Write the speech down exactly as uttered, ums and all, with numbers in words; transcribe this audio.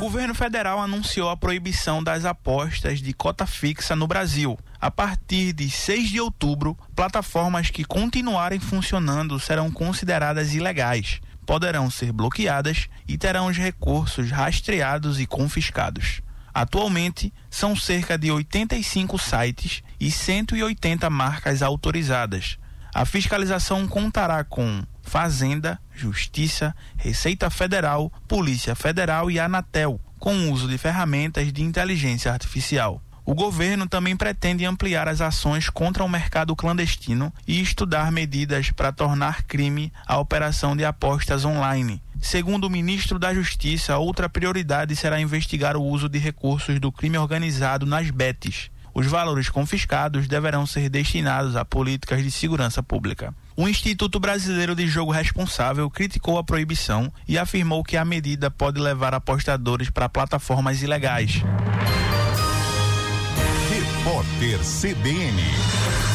governo federal anunciou a proibição das apostas de cota fixa no Brasil. A partir de seis de outubro, plataformas que continuarem funcionando serão consideradas ilegais, poderão ser bloqueadas e terão os recursos rastreados e confiscados. Atualmente, são cerca de oitenta e cinco sites e cento e oitenta marcas autorizadas. A fiscalização contará com Fazenda, Justiça, Receita Federal, Polícia Federal e Anatel, com o uso de ferramentas de inteligência artificial. O governo também pretende ampliar as ações contra o mercado clandestino e estudar medidas para tornar crime a operação de apostas online. Segundo o ministro da Justiça, outra prioridade será investigar o uso de recursos do crime organizado nas betes. Os valores confiscados deverão ser destinados a políticas de segurança pública. O Instituto Brasileiro de Jogo Responsável criticou a proibição e afirmou que a medida pode levar apostadores para plataformas ilegais. Repórter C B N.